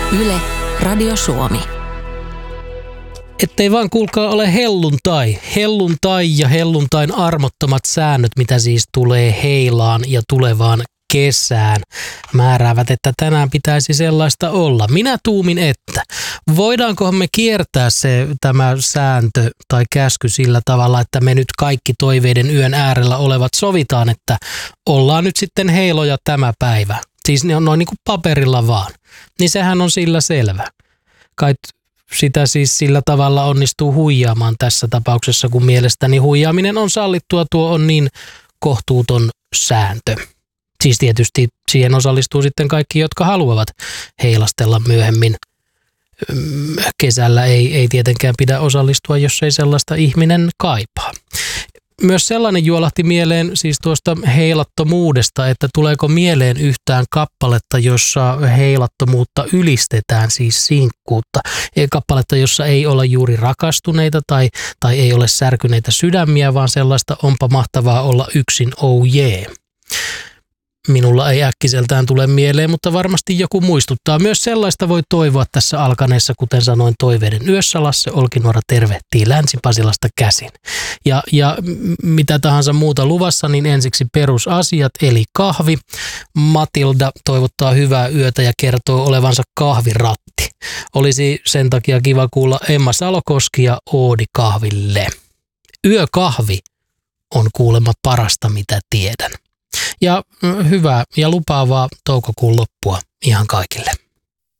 Yle, Radio Suomi. Ettei vaan kuulkaa ole helluntai. Helluntai ja helluntain armottomat säännöt, mitä siis tulee heilaan ja tulevaan kesään, määräävät, että tänään pitäisi sellaista olla. Minä tuumin, että voidaankohan me kiertää tämä sääntö tai käsky sillä tavalla, että me nyt kaikki toiveiden yön äärellä olevat sovitaan, että ollaan nyt sitten heiloja tämä päivä. Siis ne on noin niin kuin paperilla vaan. Niin sehän on sillä selvä. Kai sitä siis sillä tavalla onnistuu huijaamaan tässä tapauksessa, kun mielestäni huijaaminen on sallittua, tuo on niin kohtuuton sääntö. Siis tietysti siihen osallistuu sitten kaikki, jotka haluavat heilastella myöhemmin. Kesällä ei tietenkään pidä osallistua, jos ei sellaista ihminen kaipaa. Myös sellainen juolahti mieleen siis tuosta heilattomuudesta, että tuleeko mieleen yhtään kappaletta, jossa heilattomuutta ylistetään, siis sinkkuutta. Kappaletta, jossa ei olla juuri rakastuneita tai ei ole särkyneitä sydämiä, vaan sellaista onpa mahtavaa olla yksin, oh yeah. Minulla ei äkkiseltään tule mieleen, mutta varmasti joku muistuttaa. Myös sellaista voi toivoa tässä alkaneessa, kuten sanoin, toiveiden yössä. Lasse Olkinuora tervehtii Länsi-Pasilasta käsin. Ja mitä tahansa muuta luvassa, niin ensiksi perusasiat, eli kahvi. Matilda toivottaa hyvää yötä ja kertoo olevansa kahviratti. Olisi sen takia kiva kuulla Emma Salokoski ja Oodi kahville. Yökahvi on kuulemma parasta, mitä tiedän. Ja hyvää ja lupaavaa toukokuun loppua ihan kaikille.